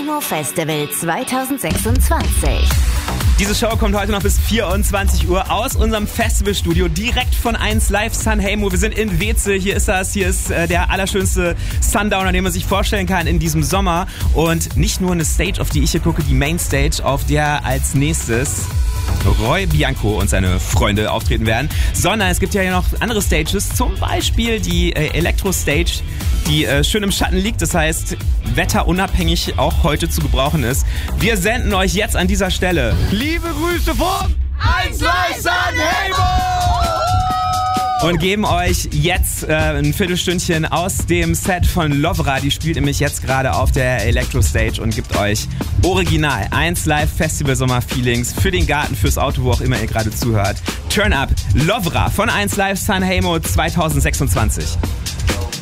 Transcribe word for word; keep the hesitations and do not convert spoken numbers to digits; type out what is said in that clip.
Sanhemo Festival zwanzig sechsundzwanzig. Diese Show kommt heute noch bis vierundzwanzig Uhr aus unserem Festivalstudio, direkt von eins Live Sanhemo. Wir sind in Weeze, hier ist das, hier ist äh, der allerschönste Sundowner, den man sich vorstellen kann in diesem Sommer. Und nicht nur eine Stage, auf die ich hier gucke, die Mainstage, auf der als nächstes Roy Bianco und seine Freunde auftreten werden, sondern es gibt ja noch andere Stages, zum Beispiel die äh, Elektro-Stage, die äh, schön im Schatten liegt, das heißt wetterunabhängig auch heute zu gebrauchen ist. Wir senden euch jetzt an dieser Stelle liebe Grüße von eins Live Sanhemo! Und geben euch jetzt äh, ein Viertelstündchen aus dem Set von Lovra. Die spielt nämlich jetzt gerade auf der Elektro-Stage und gibt euch original eins Live Festival Sommer Feelings für den Garten, fürs Auto, wo auch immer ihr gerade zuhört. Turn Up, Lovra von eins Live Sanhemo zwanzig sechsundzwanzig.